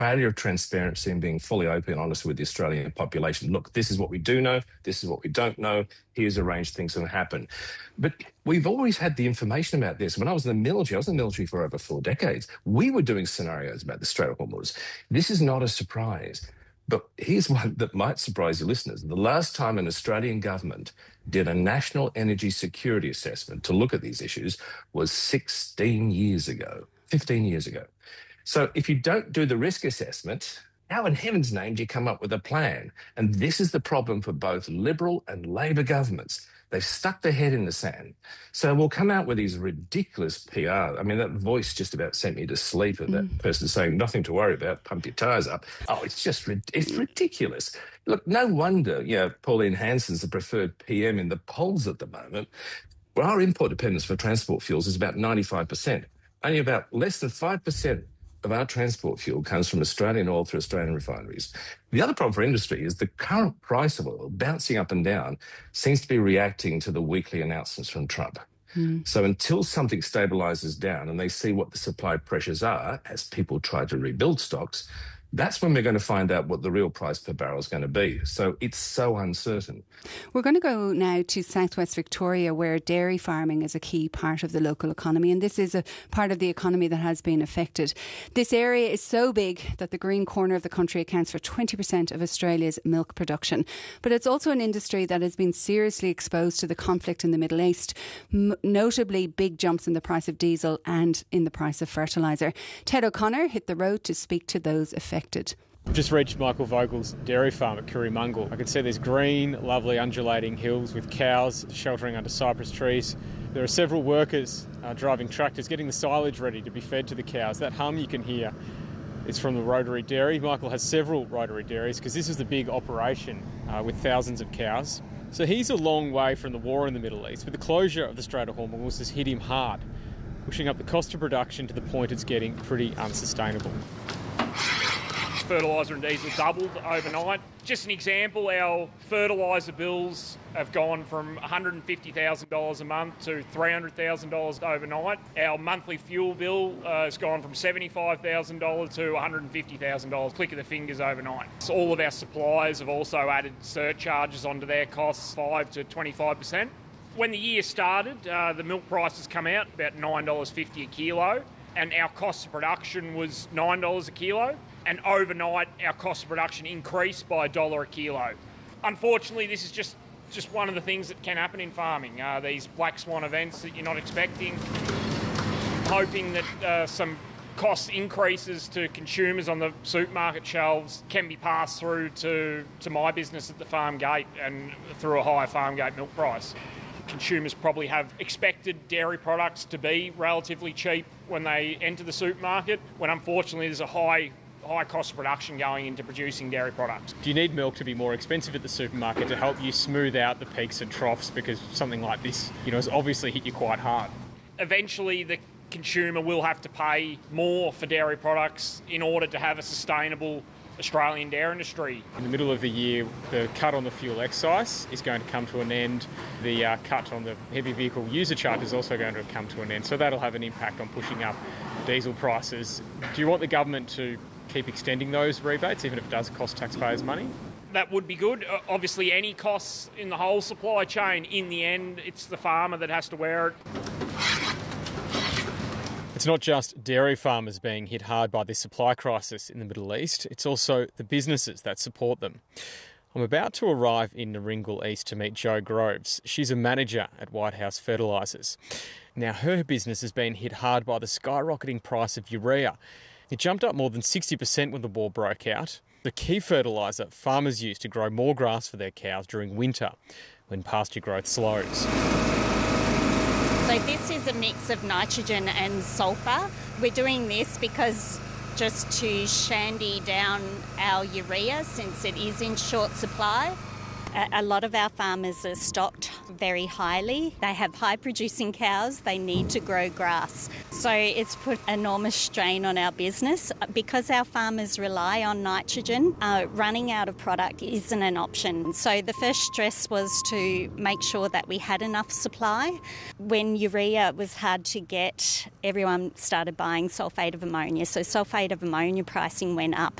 failure of transparency and being fully open and honest with the Australian population. Look, this is what we do know. This is what we don't know. Here's a range of things that happen. But we've always had the information about this. When I was in the military, I was in the military for over 4 decades. We were doing scenarios about the Strait of Hormuz. This is not a surprise. But here's one that might surprise your listeners. The last time an Australian government did a national energy security assessment to look at these issues was 16 years ago, 15 years ago. So if you don't do the risk assessment, how in heaven's name do you come up with a plan? And this is the problem for both Liberal and Labor governments. They've stuck their head in the sand. So we'll come out with these ridiculous PR. I mean, that voice just about sent me to sleep of that person saying, nothing to worry about, pump your tyres up. Oh, it's ridiculous. Look, no wonder, Pauline Hanson's the preferred PM in the polls at the moment. Well, our import dependence for transport fuels is about 95%. Only about less than 5% of our transport fuel comes from Australian oil through Australian refineries. The other problem for industry is the current price of oil, bouncing up and down, seems to be reacting to the weekly announcements from Trump. So until something stabilises down and they see what the supply pressures are as people try to rebuild stocks, that's when we're going to find out what the real price per barrel is going to be. So it's so uncertain. We're going to go now to southwest Victoria, where dairy farming is a key part of the local economy, and this is a part of the economy that has been affected. This area is so big that the green corner of the country accounts for 20% of Australia's milk production. But it's also an industry that has been seriously exposed to the conflict in the Middle East, notably big jumps in the price of diesel and in the price of fertiliser. Ted O'Connor hit the road to speak to those affected. I've just reached Michael Vogel's dairy farm at Kirimungal. I can see these green, lovely undulating hills with cows sheltering under cypress trees. There are several workers driving tractors, getting the silage ready to be fed to the cows. That hum you can hear is from the Rotary Dairy. Michael has several Rotary dairies because this is the big operation with thousands of cows. So he's a long way from the war in the Middle East, but the closure of the Strait of Hormuz has hit him hard, pushing up the cost of production to the point it's getting pretty unsustainable. Fertiliser and diesel doubled overnight. Just an example, our fertiliser bills have gone from $150,000 a month to $300,000 overnight. Our monthly fuel bill has gone from $75,000 to $150,000, click of the fingers overnight. So all of our suppliers have also added surcharges onto their costs, 5 to 25%. When the year started, the milk prices come out about $9.50 a kilo, and our cost of production was $9 a kilo. And overnight, our cost of production increased by $1 a kilo. Unfortunately, this is just one of the things that can happen in farming, these black swan events that you're not expecting. Hoping that some cost increases to consumers on the supermarket shelves can be passed through to my business at the farm gate and through a higher farm gate milk price. Consumers probably have expected dairy products to be relatively cheap when they enter the supermarket, when unfortunately there's a high cost of production going into producing dairy products. Do you need milk to be more expensive at the supermarket to help you smooth out the peaks and troughs, because something like this, has obviously hit you quite hard? Eventually the consumer will have to pay more for dairy products in order to have a sustainable Australian dairy industry. In the middle of the year, the cut on the fuel excise is going to come to an end. The cut on the heavy vehicle user charge is also going to come to an end. So that'll have an impact on pushing up diesel prices. Do you want the government to keep extending those rebates, even if it does cost taxpayers money? That would be good. Obviously, any costs in the whole supply chain, in the end, it's the farmer that has to wear it. It's not just dairy farmers being hit hard by this supply crisis in the Middle East, it's also the businesses that support them. I'm about to arrive in Naringal East to meet Jo Groves. She's a manager at White House Fertilisers. Now, her business has been hit hard by the skyrocketing price of urea. It jumped up more than 60% when the war broke out. The key fertiliser farmers use to grow more grass for their cows during winter, when pasture growth slows. So this is a mix of nitrogen and sulphur. We're doing this because just to shandy down our urea, since it is in short supply. A lot of our farmers are stocked very highly. They have high producing cows. They need to grow grass. So it's put enormous strain on our business. Because our farmers rely on nitrogen, running out of product isn't an option. So the first stress was to make sure that we had enough supply. When urea was hard to get, everyone started buying sulphate of ammonia. So sulphate of ammonia pricing went up.